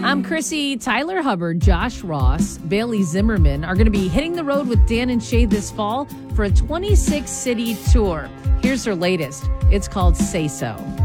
I'm Chrissy. Tyler Hubbard, Josh Ross, Bailey Zimmerman are going to be hitting the road with Dan and Shay this fall for a 26-city tour. Here's her latest. It's called Say So.